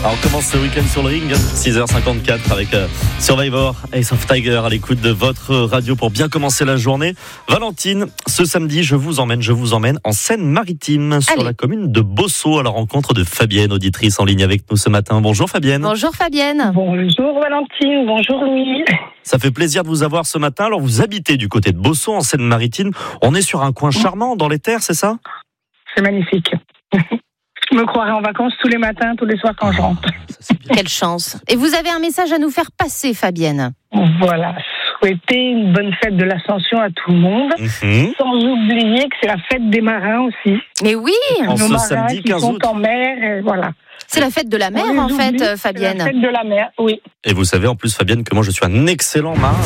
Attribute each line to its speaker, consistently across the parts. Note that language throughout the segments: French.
Speaker 1: Alors on commence ce week-end sur le ring, 6h54 avec Survivor, Ace of Tiger à l'écoute de votre radio pour bien commencer la journée. Valentine, ce samedi, je vous emmène en Seine-Maritime sur la commune de Bossot à la rencontre de Fabienne, auditrice en ligne avec nous ce matin. Bonjour Fabienne.
Speaker 2: Bonjour Fabienne.
Speaker 3: Bonjour Valentine, bonjour Louis.
Speaker 1: Ça fait plaisir de vous avoir ce matin. Alors vous habitez du côté de Bossot en Seine-Maritime. On est sur un coin charmant dans les terres, c'est ça ?
Speaker 3: C'est magnifique. Je me croirais en vacances tous les matins, tous les soirs quand je rentre.
Speaker 2: Quelle chance. Et vous avez un message à nous faire passer, Fabienne.
Speaker 3: Voilà, souhaiter une bonne fête de l'Ascension à tout le monde. Sans oublier que c'est la fête des marins aussi.
Speaker 2: Mais oui,
Speaker 1: en
Speaker 3: nos
Speaker 1: ce
Speaker 3: marins
Speaker 1: samedi
Speaker 3: qui
Speaker 1: 15
Speaker 3: sont
Speaker 1: août.
Speaker 3: en mer, et voilà.
Speaker 2: C'est la fête de la mer en fait, Fabienne.
Speaker 3: C'est la fête de la mer, oui.
Speaker 1: Et vous savez en plus Fabienne que moi je suis un excellent marin.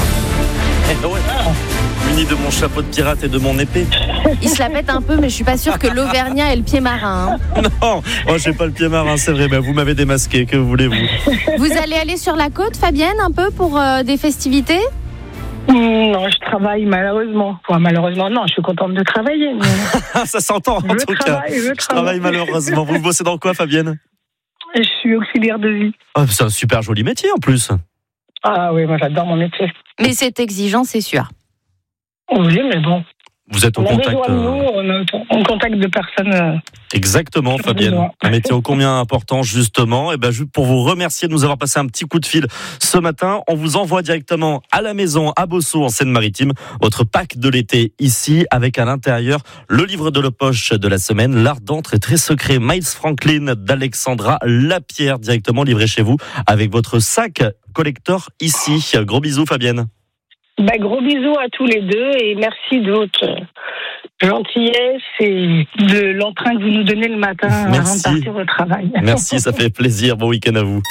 Speaker 1: Muni de mon chapeau de pirate et de mon épée.
Speaker 2: Il se la pète un peu, mais je suis pas sûre que l'Auvergnat ait le pied marin.
Speaker 1: Non, j'ai pas le pied marin, c'est vrai. Vous m'avez démasqué, que voulez-vous ?
Speaker 2: Vous allez aller sur la côte, Fabienne, un peu pour des festivités ?
Speaker 3: Non, je travaille malheureusement. Enfin, malheureusement, non, je suis contente de travailler. Mais...
Speaker 1: Ça s'entend en tout cas. Je travaille malheureusement. Vous bossez dans quoi, Fabienne ?
Speaker 3: Je suis auxiliaire de vie.
Speaker 1: Oh, c'est un super joli métier en plus.
Speaker 3: Ah oui, moi j'adore mon métier.
Speaker 2: Mais c'est exigeant, c'est sûr.
Speaker 3: Oui, mais bon.
Speaker 1: Vous êtes en
Speaker 3: On a
Speaker 1: contact.
Speaker 3: besoin de nous, on contacte de personnes.
Speaker 1: Exactement, Fabienne.
Speaker 3: besoin.
Speaker 1: Un métier ô combien important, justement. Et juste pour vous remercier de nous avoir passé un petit coup de fil ce matin, on vous envoie directement à la maison, à Bossot, en Seine-Maritime, votre pack de l'été ici, avec à l'intérieur le livre de la poche de la semaine, L'art d'entre et très secret, Miles Franklin d'Alexandra Lapierre, directement livré chez vous, avec votre sac collector ici. Gros bisous, Fabienne.
Speaker 3: Gros bisous à tous les deux et merci de votre gentillesse et de l'entrain que vous nous donnez le matin avant de partir au travail.
Speaker 1: Merci, ça fait plaisir. Bon week-end à vous.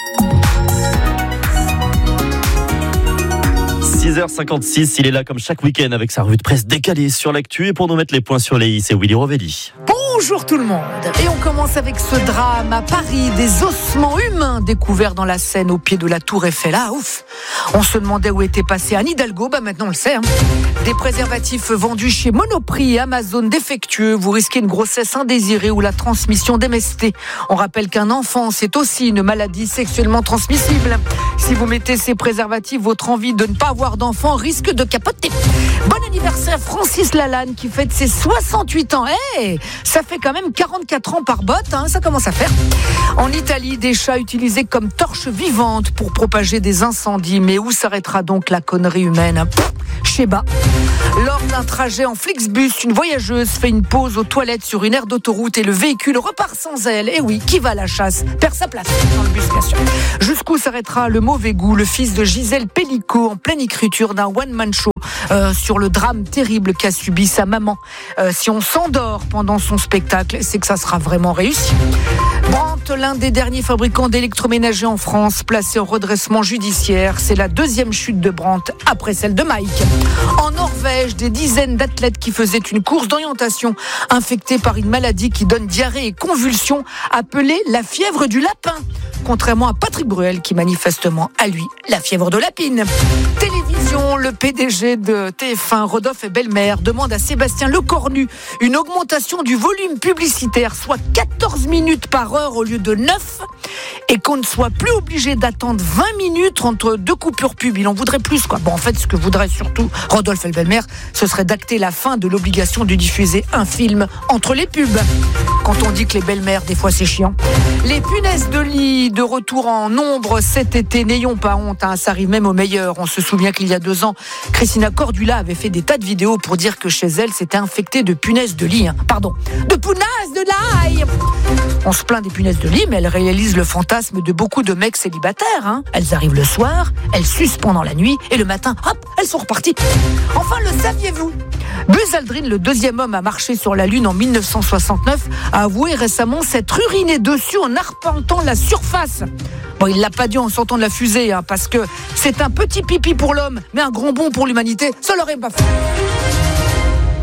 Speaker 1: 6h56, il est là comme chaque week-end avec sa revue de presse décalée sur l'actu et pour nous mettre les points sur les i, c'est Willy Rovelli.
Speaker 4: Bonjour tout le monde. Et on commence avec ce drame à Paris, des ossements humains découverts dans la Seine au pied de la Tour Eiffel. Ah ouf. On se demandait où était passé Anne Hidalgo, maintenant on le sait. Des préservatifs vendus chez Monoprix et Amazon défectueux, vous risquez une grossesse indésirée ou la transmission d'MST. On rappelle qu'un enfant, c'est aussi une maladie sexuellement transmissible. Si vous mettez ces préservatifs, votre envie de ne pas avoir d'enfant risque de capoter. Bon anniversaire Francis Lalanne qui fête ses 68 ans. Ça fait quand même 44 ans par botte, ça commence à faire. En Italie, des chats utilisés comme torches vivantes pour propager des incendies. Mais où s'arrêtera donc la connerie humaine ? Sheba. Lors d'un trajet en Flixbus, une voyageuse fait une pause aux toilettes sur une aire d'autoroute et le véhicule repart sans elle. Et oui, qui va à la chasse perd sa place dans le bus, bien sûr. Jusqu'où s'arrêtera le mauvais goût ? Le fils de Gisèle Pellicot, en pleine écriture d'un one-man show sur le drame terrible qu'a subi sa maman. Si on s'endort pendant son spectacle, c'est que ça sera vraiment réussi. Brandt, l'un des derniers fabricants d'électroménager en France, placé en redressement judiciaire. C'est la deuxième chute de Brandt après celle de Mike. En Norvège, des dizaines d'athlètes qui faisaient une course d'orientation infectés par une maladie qui donne diarrhée et convulsions, appelée la fièvre du lapin. Contrairement à Patrick Bruel qui manifestement a lui la fièvre de lapine. Télévision, le PDG de TF1, Rodolphe Belmer, demande à Sébastien Lecornu une augmentation du volume publicitaire, soit 14 minutes par heure au lieu de 9, et qu'on ne soit plus obligé d'attendre 20 minutes entre deux coupures pub. Il en voudrait plus, quoi. En fait, ce que voudrait surtout Rodolphe Belmer, ce serait d'acter la fin de l'obligation de diffuser un film entre les pubs. Quand on dit que les belles-mères, des fois, c'est chiant. Les punaises de lit de retour en nombre cet été, n'ayons pas honte, ça arrive même au meilleur. On se souvient qu'il y a 2 ans, Christina Cordula avait fait des tas de vidéos pour dire que chez elle, c'était infecté de punaises de lit. De punaises de l'ail. On se plaint des punaises de lit, mais elles réalisent le fantasme de beaucoup de mecs célibataires. Elles arrivent le soir, elles sucent pendant la nuit, et le matin, hop, elles sont reparties. Enfin, le saviez-vous ? Buzz Aldrin, le 2e homme à marcher sur la Lune en 1969, a avoué récemment s'être uriné dessus en arpentant la surface. Il l'a pas dit en sortant de la fusée, parce que c'est un petit pipi pour l'homme, mais un grand bond pour l'humanité, ça l'aurait pas fait.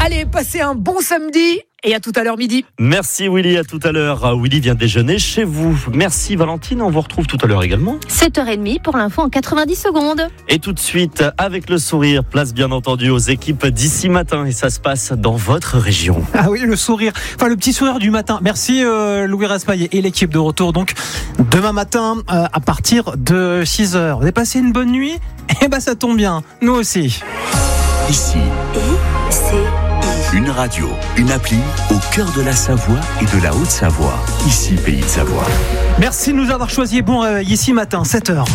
Speaker 4: Allez, passez un bon samedi et à tout à l'heure midi.
Speaker 1: Merci Willy, à tout à l'heure. Willy vient déjeuner chez vous. Merci Valentine, on vous retrouve tout à l'heure également.
Speaker 2: 7h30 pour l'info en 90 secondes.
Speaker 1: Et tout de suite, avec le sourire, place bien entendu aux équipes d'ici matin. Et ça se passe dans votre région.
Speaker 5: Ah oui, le sourire. Enfin, le petit sourire du matin. Merci Louis Raspail et l'équipe de retour. Donc, demain matin, à partir de 6h. Vous avez passé une bonne nuit ? Eh ben, ça tombe bien. Nous aussi.
Speaker 6: Ici. Une radio, une appli au cœur de la Savoie et de la Haute-Savoie. Ici, Pays de Savoie.
Speaker 5: Merci de nous avoir choisi. Bon réveil ici matin, 7h.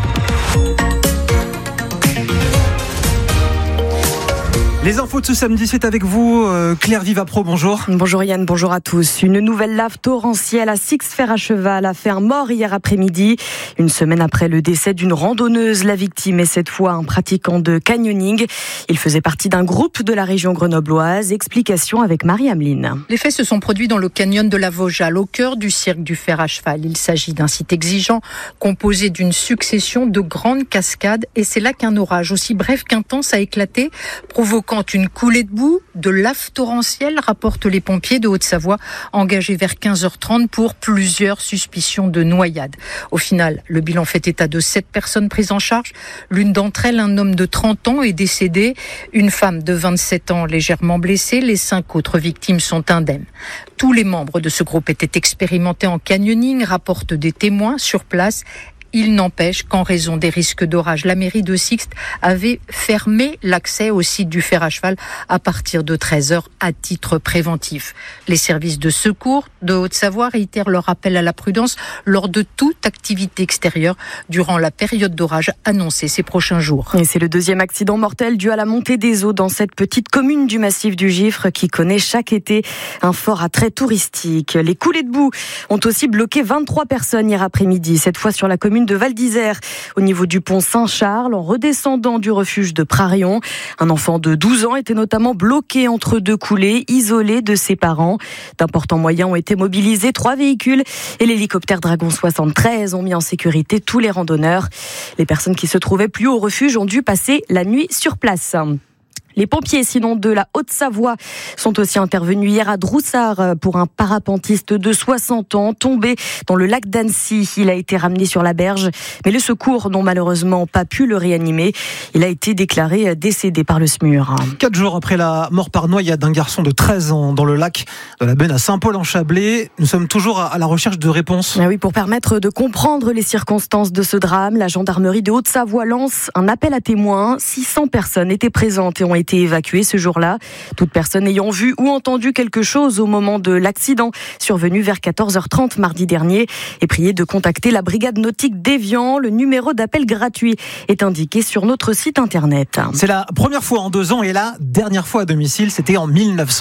Speaker 5: Les infos de ce samedi, c'est avec vous, Claire Vivapro, bonjour.
Speaker 7: Bonjour Yann, bonjour à tous. Une nouvelle lave torrentielle à Six-Fer-à-Cheval a fait un mort hier après-midi. Une semaine après le décès d'une randonneuse, la victime est cette fois un pratiquant de canyoning. Il faisait partie d'un groupe de la région grenobloise. Explication avec Marie-Ameline.
Speaker 8: Les faits se sont produits dans le canyon de la Vaujale, au cœur du cirque du fer à cheval. Il s'agit d'un site exigeant, composé d'une succession de grandes cascades. Et c'est là qu'un orage aussi bref qu'intense a éclaté, provoquant une coulée de boue, de lave torrentielle, rapportent les pompiers de Haute-Savoie, engagés vers 15h30 pour plusieurs suspicions de noyade. Au final, le bilan fait état de 7 personnes prises en charge. L'une d'entre elles, un homme de 30 ans, est décédé. Une femme de 27 ans légèrement blessée. Les 5 autres victimes sont indemnes. Tous les membres de ce groupe étaient expérimentés en canyoning, rapportent des témoins sur place. Il n'empêche qu'en raison des risques d'orage, la mairie de Sixte avait fermé l'accès au site du fer à cheval à partir de 13h à titre préventif. Les services de secours de Haute-Savoie réitèrent leur appel à la prudence lors de toute activité extérieure durant la période d'orage annoncée ces prochains jours.
Speaker 7: Et c'est le deuxième accident mortel dû à la montée des eaux dans cette petite commune du massif du Gifre qui connaît chaque été un fort attrait touristique. Les coulées de boue ont aussi bloqué 23 personnes hier après-midi, cette fois sur la commune de Val d'Isère, au niveau du pont Saint-Charles, en redescendant du refuge de Prarion. Un enfant de 12 ans était notamment bloqué entre 2 coulées, isolé de ses parents. D'importants moyens ont été mobilisés, 3 véhicules et l'hélicoptère Dragon 73 ont mis en sécurité tous les randonneurs. Les personnes qui se trouvaient plus haut au refuge ont dû passer la nuit sur place. Les pompiers, sinon de la Haute-Savoie, sont aussi intervenus hier à Droussard pour un parapentiste de 60 ans tombé dans le lac d'Annecy. Il a été ramené sur la berge, mais le secours n'ont malheureusement pas pu le réanimer. Il a été déclaré décédé par le SMUR.
Speaker 5: 4 jours après la mort par noyade d'un garçon de 13 ans dans le lac de la Benne à Saint-Paul-en-Chablais, nous sommes toujours à la recherche de réponses.
Speaker 7: Ah oui, pour permettre de comprendre les circonstances de ce drame, la gendarmerie de Haute-Savoie lance un appel à témoins. 600 personnes étaient présentes et ont été évacuées ce jour-là. Toute personne ayant vu ou entendu quelque chose au moment de l'accident survenu vers 14h30 mardi dernier est priée de contacter la brigade nautique d'Évian. Le numéro d'appel gratuit est indiqué sur notre site internet.
Speaker 5: C'est la première fois en 2 ans et la dernière fois à domicile, c'était en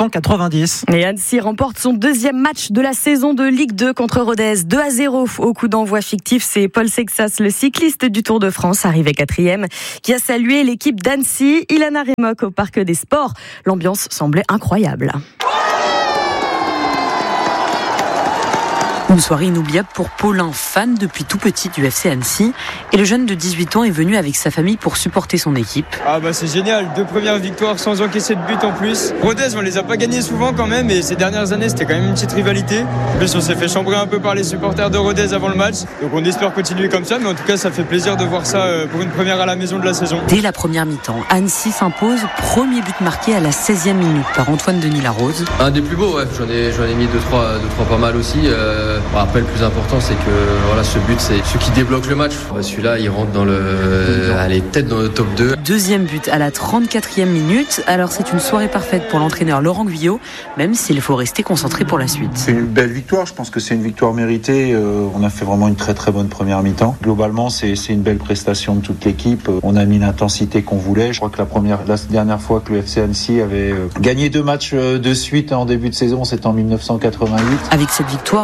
Speaker 5: 1990.
Speaker 7: Et Annecy remporte son 2e match de la saison de Ligue 2 contre Rodez, 2-0 au coup d'envoi fictif. C'est Paul Sexas, le cycliste du Tour de France, arrivé 4e, qui a salué l'équipe d'Annecy. Ilana Remoc au Parc des Sports. L'ambiance semblait incroyable.
Speaker 9: Une soirée inoubliable pour Paulin, fan depuis tout petit du FC Annecy. Et le jeune de 18 ans est venu avec sa famille pour supporter son équipe.
Speaker 10: Ah bah c'est génial, 2 premières victoires sans encaisser de but en plus. Rodez, on les a pas gagnées souvent quand même, et ces dernières années c'était quand même une petite rivalité. En plus on s'est fait chambrer un peu par les supporters de Rodez avant le match, donc on espère continuer comme ça, mais en tout cas ça fait plaisir de voir ça pour une première à la maison de la saison.
Speaker 9: Dès la première mi-temps, Annecy s'impose, premier but marqué à la 16e minute par Antoine Denis Larose.
Speaker 11: Un des plus beaux, ouais. J'en ai mis 2-3 pas mal aussi. Après le plus important c'est que voilà, ce but c'est ce qui débloque le match. Celui-là il rentre dans peut-être dans le top 2.
Speaker 9: Deuxième but à la 34e minute. Alors c'est une soirée parfaite pour l'entraîneur Laurent Guyot, même s'il faut rester concentré pour la suite.
Speaker 12: C'est une belle victoire, je pense que c'est une victoire méritée. On a fait vraiment une très très bonne première mi-temps. Globalement c'est une belle prestation de toute l'équipe. On a mis l'intensité qu'on voulait. Je crois que la dernière fois que le FC Annecy avait gagné 2 matchs de suite en début de saison, c'était en 1988.
Speaker 9: Avec cette victoire, le FC a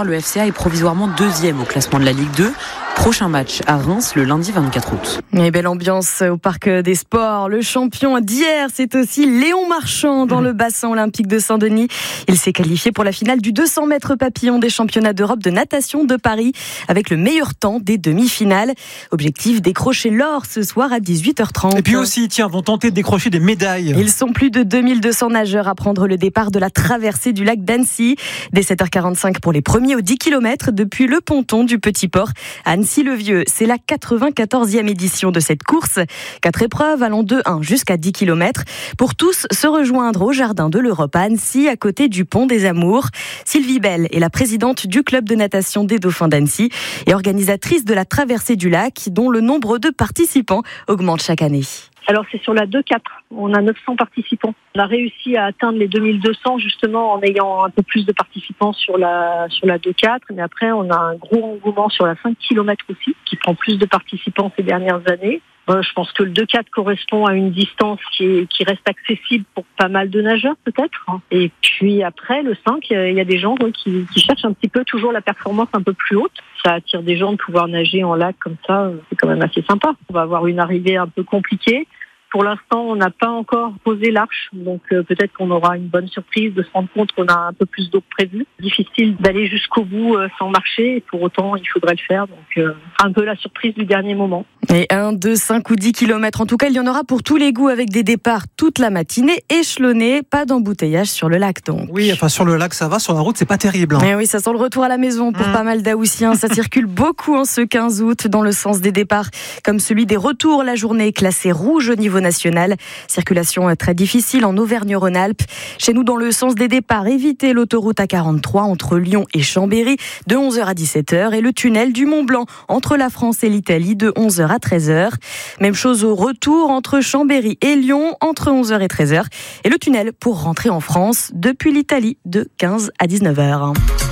Speaker 9: est provisoirement 2e au classement de la Ligue 2. Prochain match à Reims le lundi 24 août.
Speaker 7: Et belle ambiance au Parc des Sports. Le champion d'hier, c'est aussi Léon Marchand dans le bassin olympique de Saint-Denis. Il s'est qualifié pour la finale du 200 mètres papillon des championnats d'Europe de natation de Paris avec le meilleur temps des demi-finales. Objectif, décrocher l'or ce soir à 18h30.
Speaker 5: Et puis aussi, vont tenter de décrocher des médailles.
Speaker 7: Ils sont plus de 2200 nageurs à prendre le départ de la traversée du lac d'Annecy. Dès 7h45 pour les premiers aux 10 km depuis le ponton du Petit Port à Annecy-le-Vieux. C'est la 94e édition de cette course. 4 épreuves allant de 1 jusqu'à 10 km pour tous se rejoindre au Jardin de l'Europe à Annecy, à côté du Pont des Amours. Sylvie Bell est la présidente du club de natation des Dauphins d'Annecy et organisatrice de la traversée du lac, dont le nombre de participants augmente chaque année.
Speaker 13: Alors c'est sur la 2-4, on a 900 participants. On a réussi à atteindre les 2200 justement en ayant un peu plus de participants sur la 2-4. Mais après on a un gros engouement sur la 5 km aussi, qui prend plus de participants ces dernières années. Je pense que le 2-4 correspond à une distance qui reste accessible pour pas mal de nageurs peut-être. Et puis après le 5, il y a des gens qui cherchent un petit peu toujours la performance un peu plus haute. Ça attire des gens de pouvoir nager en lac comme ça, c'est quand même assez sympa. On va avoir une arrivée un peu compliquée. Pour l'instant, on n'a pas encore posé l'arche, donc peut-être qu'on aura une bonne surprise de se rendre compte qu'on a un peu plus d'eau que prévu. Difficile d'aller jusqu'au bout sans marcher, et pour autant, il faudrait le faire. Donc, un peu la surprise du dernier moment.
Speaker 7: Et 1, 2, 5 ou 10 km, en tout cas, il y en aura pour tous les goûts avec des départs toute la matinée, échelonnés, pas d'embouteillage sur le lac donc.
Speaker 5: Oui, enfin sur le lac ça va, sur la route c'est pas terrible.
Speaker 7: Et oui, ça sent le retour à la maison pour pas mal d'Aoussiens. Ça circule beaucoup en ce 15 août dans le sens des départs, comme celui des retours. La journée est classée rouge au niveau national. Circulation très difficile en Auvergne-Rhône-Alpes. Chez nous, dans le sens des départs, évitez l'autoroute A43 entre Lyon et Chambéry de 11h à 17h et le tunnel du Mont-Blanc entre la France et l'Italie de 11h à 13h. Même chose au retour entre Chambéry et Lyon entre 11h et 13h. Et le tunnel pour rentrer en France depuis l'Italie de 15 à 19h.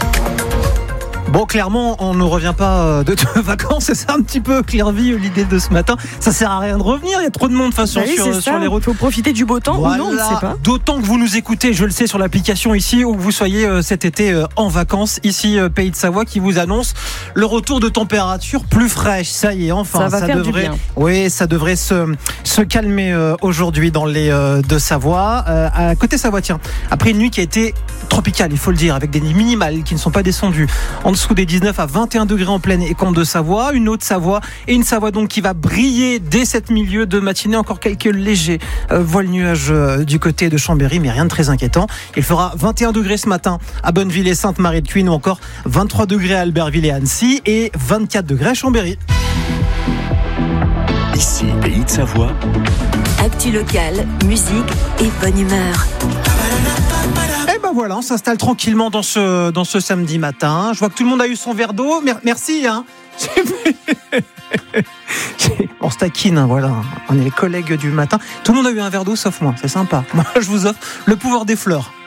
Speaker 5: Bon, clairement, on ne revient pas de vacances, c'est ça un petit peu Clairvy, l'idée de ce matin. Ça sert à rien de revenir, il y a trop de monde sur les routes.
Speaker 7: Il faut profiter du beau temps ou non, on ne sait pas.
Speaker 5: D'autant que vous nous écoutez, je le sais, sur l'application ici, où que vous soyez cet été en vacances, ici Pays de Savoie, qui vous annonce le retour de température plus fraîche. Ça y est, enfin,
Speaker 7: ça devrait,
Speaker 5: oui, ça devrait se calmer aujourd'hui dans les Deux-Savoie. À côté Savoie, tiens, après une nuit qui a été tropicale, il faut le dire, avec des nuits minimales qui ne sont pas descendues en dessous des 19 à 21 degrés en pleine et comte de Savoie, une autre Savoie et une Savoie donc qui va briller dès cette milieu de matinée. Encore quelques légers voiles nuages du côté de Chambéry, mais rien de très inquiétant. Il fera 21 degrés ce matin à Bonneville et Sainte-Marie-de-Cuine, ou encore 23 degrés à Albertville et Annecy et 24 degrés à Chambéry.
Speaker 6: Ici, Pays de Savoie.
Speaker 14: Actu locale, musique et bonne humeur.
Speaker 5: Et ben voilà, on s'installe tranquillement dans ce samedi matin. Je vois que tout le monde a eu son verre d'eau. Merci, hein. On se taquine, hein, voilà. On est les collègues du matin. Tout le monde a eu un verre d'eau sauf moi, c'est sympa. Moi, je vous offre le pouvoir des fleurs.